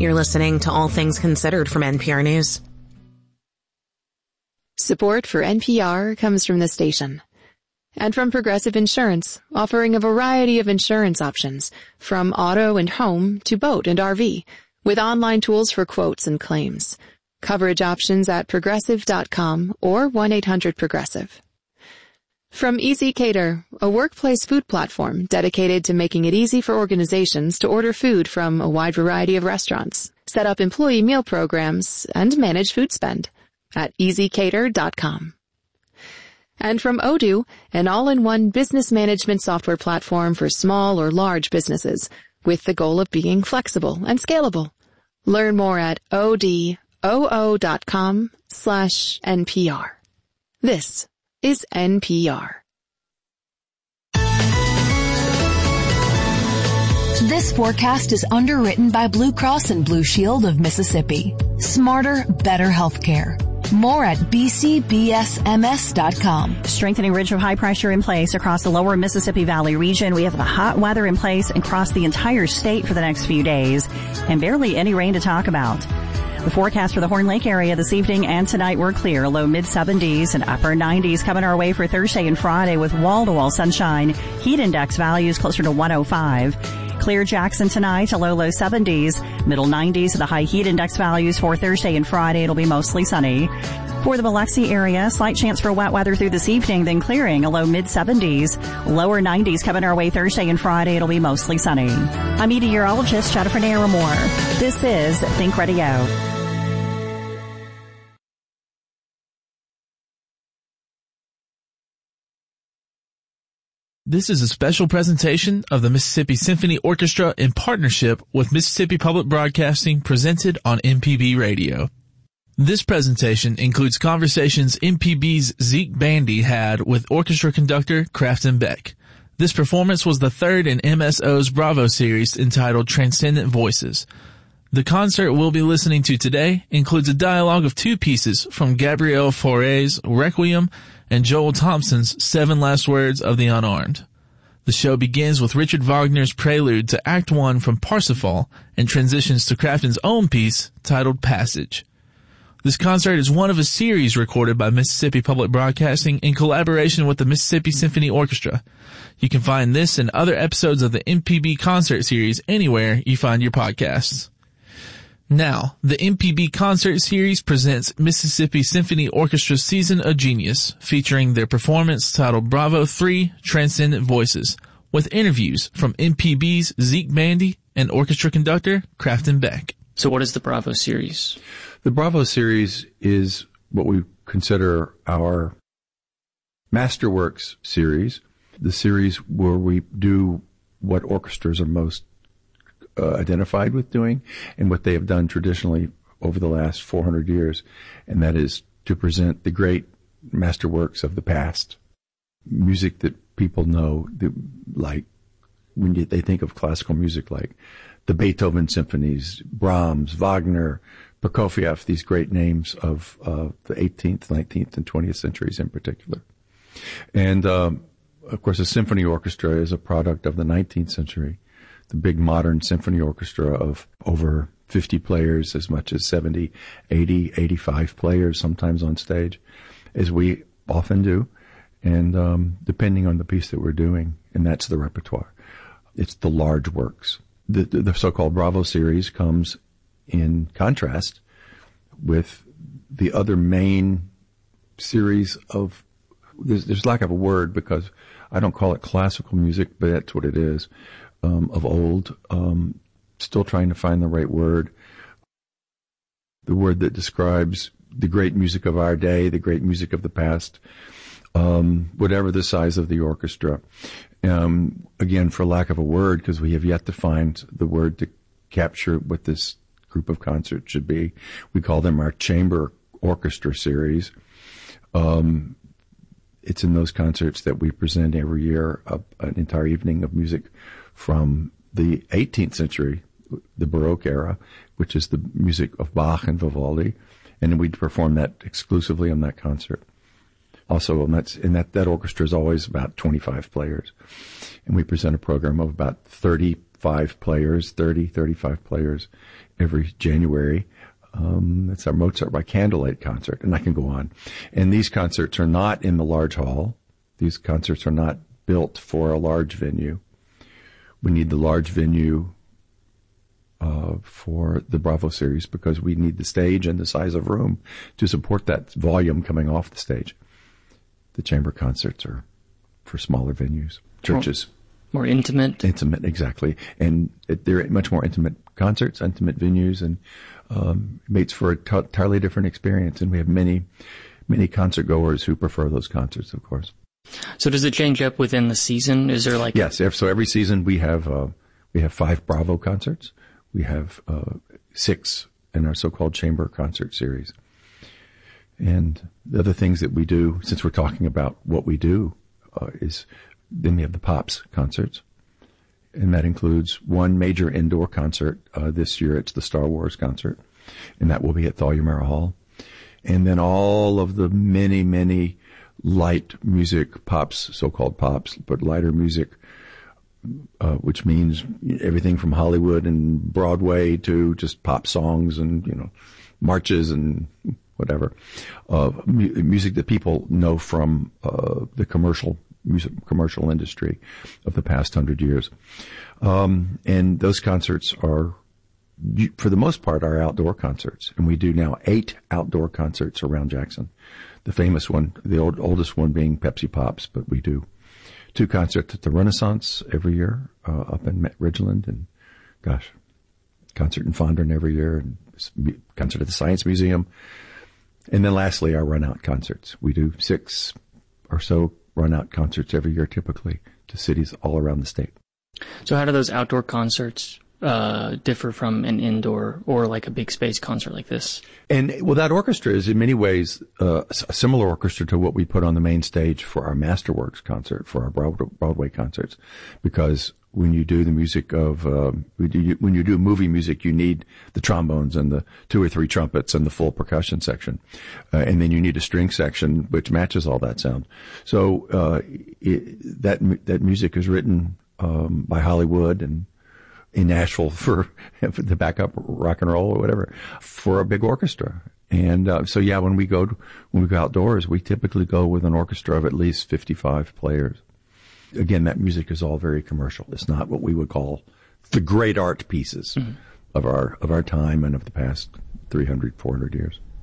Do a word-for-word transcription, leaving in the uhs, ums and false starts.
You're listening to All Things Considered from N P R News. Support for N P R comes from the station and from Progressive Insurance, offering a variety of insurance options from auto and home to boat and R V with online tools for quotes and claims. Coverage options at progressive dot com or one eight hundred progressive. From Easy Cater, a workplace food platform dedicated to making it easy for organizations to order food from a wide variety of restaurants, set up employee meal programs, and manage food spend at easy cater dot com. And from Odoo, an all-in-one business management software platform for small or large businesses, with the goal of being flexible and scalable. Learn more at odoo dot com slash N P R. This is N P R. This forecast is underwritten by Blue Cross and Blue Shield of Mississippi. Smarter, better healthcare. More at b c b s m s dot com. Strengthening ridge of high pressure in place across the lower Mississippi Valley region. We have the hot weather in place across the entire state for the next few days, and barely any rain to talk about. The forecast for the Horn Lake area this evening and tonight were clear. Low mid seventies and upper nineties coming our way for Thursday and Friday with wall-to-wall sunshine. Heat index values closer to one oh five. Clear Jackson tonight, a low low seventies, middle nineties, the high heat index values for Thursday and Friday. It'll be mostly sunny. For the Biloxi area, slight chance for wet weather through this evening, then clearing, a low mid seventies, lower nineties coming our way Thursday and Friday. It'll be mostly sunny. I'm meteorologist Jennifer Naramore. This is Think Radio. This is a special presentation of the Mississippi Symphony Orchestra in partnership with Mississippi Public Broadcasting, presented on M P B Radio. This presentation includes conversations M P B's Zeke Bandy had with orchestra conductor Crafton Beck. This performance was the third in M S O's Bravo series entitled Transcendent Voices. The concert we'll be listening to today includes a dialogue of two pieces from Gabrielle Fauré's Requiem and Joel Thompson's Seven Last Words of the Unarmed. The show begins with Richard Wagner's prelude to Act One from Parsifal and transitions to Crafton's own piece titled Passage. This concert is one of a series recorded by Mississippi Public Broadcasting in collaboration with the Mississippi Symphony Orchestra. You can find this and other episodes of the M P B concert series anywhere you find your podcasts. Now, the M P B Concert Series presents Mississippi Symphony Orchestra's Season of Genius, featuring their performance titled Bravo three Transcendent Voices, with interviews from M P B's Zeke Bandy and orchestra conductor Crafton Beck. So what is the Bravo Series? The Bravo Series is what we consider our Masterworks series, the series where we do what orchestras are most Uh, identified with doing and what they have done traditionally over the last four hundred years, and that is to present the great masterworks of the past, music that people know, that, like when you, they think of classical music, like the Beethoven symphonies, Brahms, Wagner, Prokofiev, these great names of uh, the eighteenth, nineteenth, and twentieth centuries in particular. And um, of course, a symphony orchestra is a product of the nineteenth century. The big modern symphony orchestra of over fifty players, as much as seventy, eighty, eighty-five players sometimes on stage, as we often do, and um, depending on the piece that we're doing, and that's the repertoire. It's the large works. The, the, the so-called Bravo series comes in contrast with the other main series of, there's, there's lack of a word because I don't call it classical music, but that's what it is. Um, of old, um, still trying to find the right word, the word that describes the great music of our day, the great music of the past, um, whatever the size of the orchestra. Um, again, for lack of a word, because we have yet to find the word to capture what this group of concerts should be. We call them our chamber orchestra series. Um, it's in those concerts that we present every year a, an entire evening of music from the eighteenth century, the Baroque era, which is the music of Bach and Vivaldi, and we perform that exclusively on that concert. Also, and that's, and that, that orchestra is always about twenty-five players, and we present a program of about thirty, thirty-five players, thirty, thirty-five players every January. Um, it's our Mozart by Candlelight concert, and I can go on. And these concerts are not in the large hall. These concerts are not built for a large venue. We need the large venue uh, for the Bravo series because we need the stage and the size of room to support that volume coming off the stage. The chamber concerts are for smaller venues, churches. More, more intimate. Intimate, exactly. And it, they're much more intimate concerts, intimate venues, and um, makes for a t- entirely different experience. And we have many, many concert goers who prefer those concerts, of course. So does it change up within the season? Is there like yes? So every season we have uh, we have five Bravo concerts. We have uh, six in our so-called chamber concert series. And the other things that we do, since we're talking about what we do, uh, is then we have the Pops concerts, and that includes one major indoor concert. Uh, this year it's the Star Wars concert, and that will be at Thalia Mara Hall. And then all of the many, many light music, pops, so-called pops, but lighter music, uh, which means everything from Hollywood and Broadway to just pop songs and, you know, marches and whatever, uh, mu- music that people know from, uh, the commercial music, commercial industry of the past hundred years. Um, and those concerts are, for the most part, are outdoor concerts. And we do now eight outdoor concerts around Jackson. The famous one, the old, oldest one being Pepsi Pops, but we do two concerts at the Renaissance every year, uh, up in Ridgeland, and gosh, concert in Fondren every year, and concert at the Science Museum. And then lastly, our run-out concerts. We do six or so run-out concerts every year, typically, to cities all around the state. So how do those outdoor concerts uh, differ from an indoor or like a big space concert like this? And well, that orchestra is in many ways uh, a similar orchestra to what we put on the main stage for our Masterworks concert, for our Broadway concerts, because when you do the music of uh, when you do movie music, you need the trombones and the two or three trumpets and the full percussion section, uh, and then you need a string section which matches all that sound. So uh, it, that that music is written um, by Hollywood and in Nashville for, for the backup rock and roll or whatever for a big orchestra. And uh, so yeah, when we go to, when we go outdoors, we typically go with an orchestra of at least fifty-five players. Again, that music is all very commercial. It's not what we would call the great art pieces mm-hmm. of our of our time and of the past three hundred, four hundred years.